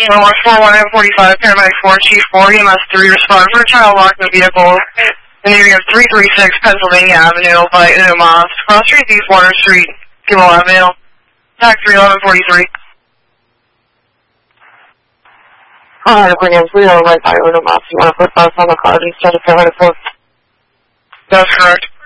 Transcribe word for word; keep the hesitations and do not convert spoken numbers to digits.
one four one M forty-five, paramedic four, Chief four, E M S three, respond for a child locked in the vehicle in the area of three thirty-six Pennsylvania Avenue by Unomas. Cross Street, East Water Street, Kimball Avenue. Tax three eleven forty-three. Alright, bring in three oh right by Unomas. You want to put us on the card instead of paramedic four? That's correct.